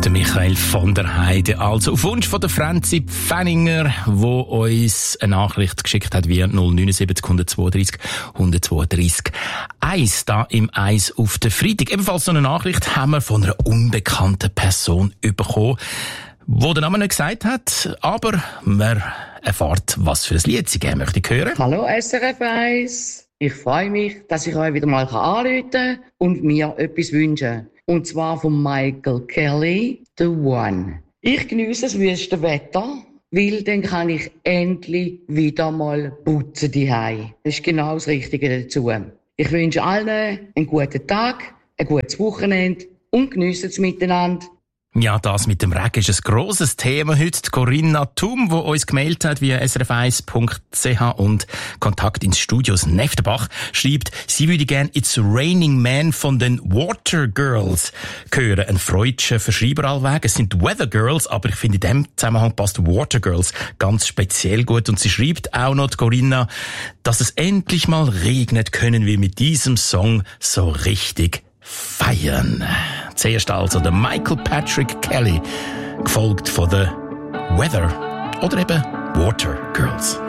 Der Michael von der Heide. Also auf Wunsch von der Franzi Pfenninger, wo uns eine Nachricht geschickt hat via 079 132 132 1 da im Eis auf den Freitag. Ebenfalls so eine Nachricht haben wir von einer unbekannten Person bekommen, die den Namen nicht gesagt hat, aber man erfahrt, was für ein Lied sie gerne möchte hören. Hallo SRF 1. Ich freue mich, dass ich euch wieder mal anrufen kann und mir etwas wünschen. Und zwar von Michael Kelly, The One. Ich geniesse das wüste Wetter, weil dann kann ich endlich wieder mal putzen daheim. Das ist genau das Richtige dazu. Ich wünsche allen einen guten Tag, ein gutes Wochenende und geniessen es miteinander. Ja, das mit dem Regen ist ein grosses Thema heute. Die Corinna Thum, die uns gemeldet hat via srf1.ch und Kontakt ins Studio aus Neftenbach, schreibt, sie würde gerne It's Raining Man von den Water Girls hören. Ein freudscher Verschreiber allweg. Es sind Weather Girls, aber ich finde in dem Zusammenhang passt Water Girls ganz speziell gut. Und sie schreibt auch noch, die Corinna, dass es endlich mal regnet, können wir mit diesem Song so richtig feiern. Zuerst also der Michael Patrick Kelly, gefolgt von The Weather oder eben Water Girls.